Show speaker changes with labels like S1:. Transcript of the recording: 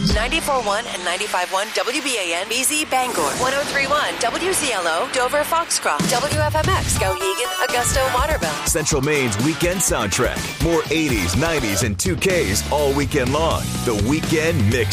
S1: 94.1 and 95.1 WBAN, BZ Bangor, 103.1 WCLO, Dover Foxcroft, WFMX, Skowhegan, Augusta, Waterville.
S2: Central Maine's weekend soundtrack. More 80s, 90s, and 2Ks all weekend long. The Weekend Mix.